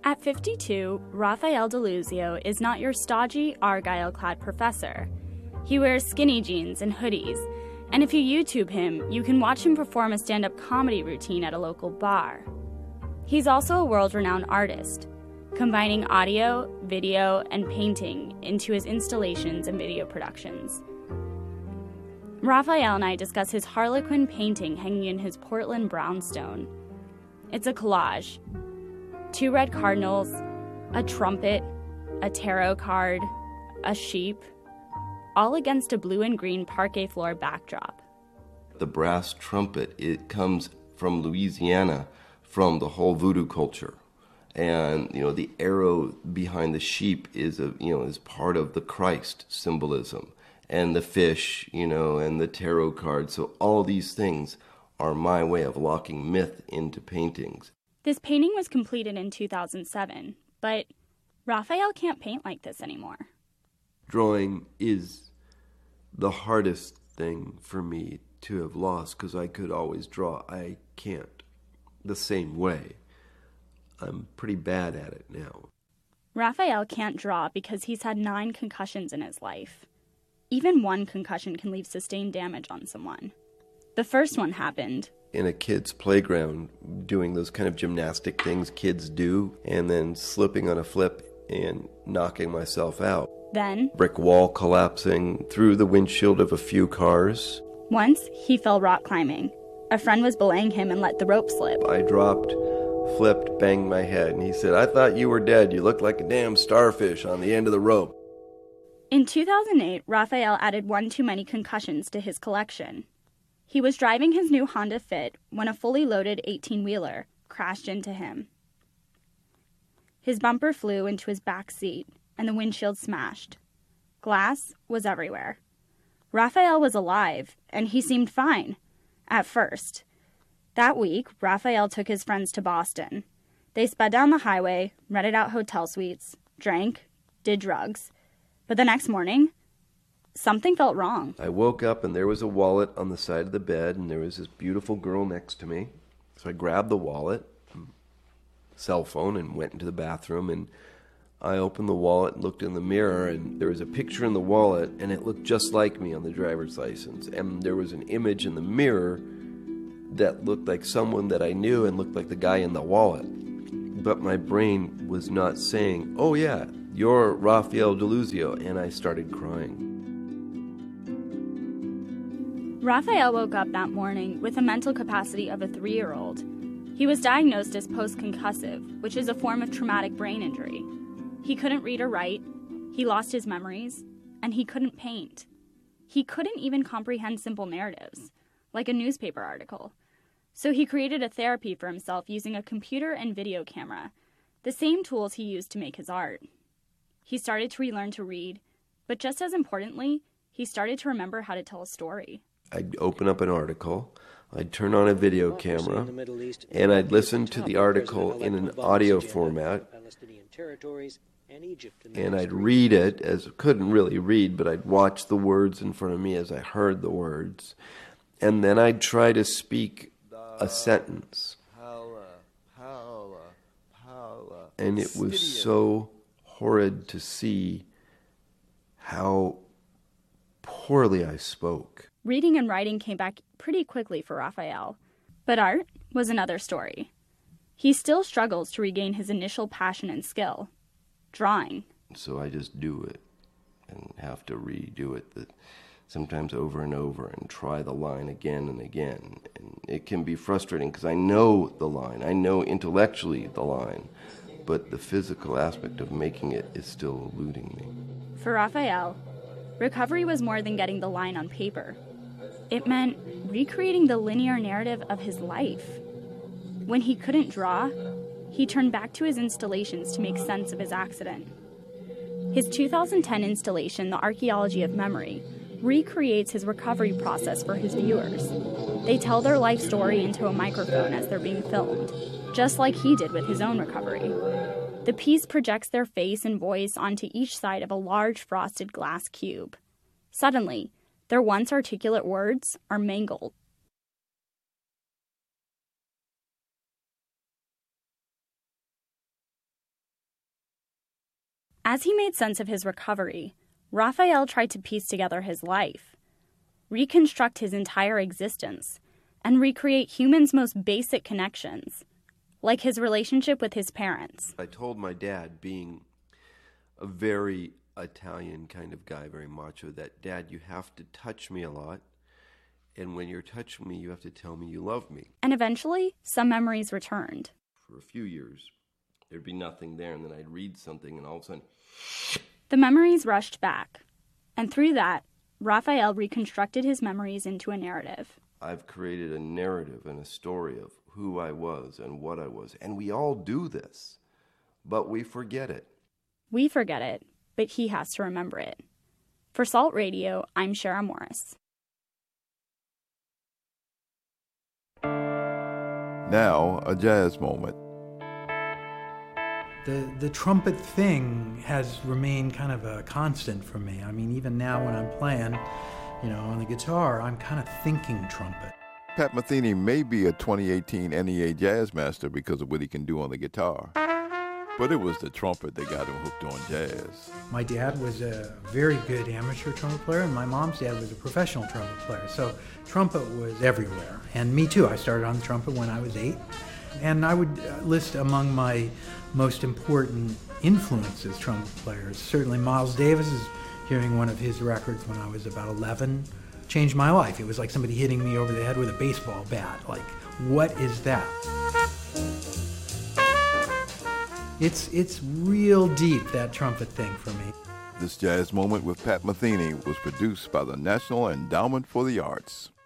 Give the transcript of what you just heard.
At 52, Rafael Deluzio is not your stodgy, argyle-clad professor. He wears skinny jeans and hoodies, and if you YouTube him, you can watch him perform a stand-up comedy routine at a local bar. He's also a world-renowned artist, combining audio, video, and painting into his installations and video productions. Rafael and I discuss his Harlequin painting hanging in his Portland brownstone. It's a collage. 2 red cardinals, a trumpet, a tarot card, a sheep, all against a blue and green parquet floor backdrop. The brass trumpet, it comes from Louisiana, from the whole voodoo culture. And, the arrow behind the sheep is part of the Christ symbolism. And the fish, and the tarot card. So all these things are my way of locking myth into paintings. This painting was completed in 2007, but Rafael can't paint like this anymore. Drawing is the hardest thing for me to have lost because I could always draw. I can't the same way. I'm pretty bad at it now. Rafael can't draw because he's had 9 concussions in his life. Even 1 concussion can leave sustained damage on someone. The first one happened in a kid's playground, doing those kind of gymnastic things kids do, and then slipping on a flip and knocking myself out. Then, brick wall collapsing through the windshield of a few cars. Once, he fell rock climbing. A friend was belaying him and let the rope slip. I dropped, flipped, banged my head, and he said, "I thought you were dead. You looked like a damn starfish on the end of the rope." In 2008, Rafael added 1 too many concussions to his collection. He was driving his new Honda Fit when a fully loaded 18-wheeler crashed into him. His bumper flew into his back seat, and the windshield smashed. Glass was everywhere. Rafael was alive, and he seemed fine, at first. That week, Rafael took his friends to Boston. They sped down the highway, rented out hotel suites, drank, did drugs. But the next morning, something felt wrong. I woke up and there was a wallet on the side of the bed, and there was this beautiful girl next to me. So I grabbed the wallet, cell phone, and went into the bathroom, and I opened the wallet and looked in the mirror, and there was a picture in the wallet, and it looked just like me on the driver's license. And there was an image in the mirror that looked like someone that I knew and looked like the guy in the wallet. But my brain was not saying, "Oh yeah, you're Rafael Deluzio," and I started crying. Rafael woke up that morning with the mental capacity of a 3-year-old. He was diagnosed as post-concussive, which is a form of traumatic brain injury. He couldn't read or write, he lost his memories, and he couldn't paint. He couldn't even comprehend simple narratives, like a newspaper article. So he created a therapy for himself using a computer and video camera, the same tools he used to make his art. He started to relearn to read, but just as importantly, he started to remember how to tell a story. I'd open up an article, I'd turn on a video camera, and I'd listen to the article in an audio format, and I'd read it, as couldn't really read, but I'd watch the words in front of me as I heard the words, and then I'd try to speak a sentence. And it was so horrid to see how poorly I spoke. Reading and writing came back pretty quickly for Rafael, but art was another story. He still struggles to regain his initial passion and skill, drawing. So I just do it and have to redo it sometimes over and over and try the line again and again. And it can be frustrating because I know the line, I know intellectually the line, but the physical aspect of making it is still eluding me. For Rafael, recovery was more than getting the line on paper. It meant recreating the linear narrative of his life. When he couldn't draw, he turned back to his installations to make sense of his accident. His 2010 installation, The Archaeology of Memory, recreates his recovery process for his viewers. They tell their life story into a microphone as they're being filmed, just like he did with his own recovery. The piece projects their face and voice onto each side of a large frosted glass cube. Suddenly, their once articulate words are mangled. As he made sense of his recovery, Raphael tried to piece together his life, reconstruct his entire existence, and recreate humans' most basic connections, like his relationship with his parents. I told my dad, being a very Italian kind of guy, very macho, that, Dad, you have to touch me a lot, and when you're touching me, you have to tell me you love me. And eventually, some memories returned. For a few years, there'd be nothing there, and then I'd read something, and all of a sudden... The memories rushed back, and through that, Raphael reconstructed his memories into a narrative. I've created a narrative and a story of who I was and what I was, and we all do this, but we forget it. We forget it, but he has to remember it. For Salt Radio, I'm Shara Morris. Now, a jazz moment. The trumpet thing has remained kind of a constant for me. I mean, even now when I'm playing, on the guitar, I'm kind of thinking trumpet. Pat Metheny may be a 2018 NEA Jazz Master because of what he can do on the guitar. But it was the trumpet that got him hooked on jazz. My dad was a very good amateur trumpet player, and my mom's dad was a professional trumpet player. So trumpet was everywhere. And me too. I started on the trumpet when I was 8. And I would list among my most important influences, trumpet players, certainly Miles Davis. Hearing one of his records when I was about 11 changed my life. It was like somebody hitting me over the head with a baseball bat. Like, what is that? It's real deep, that trumpet thing for me. This jazz moment with Pat Metheny was produced by the National Endowment for the Arts.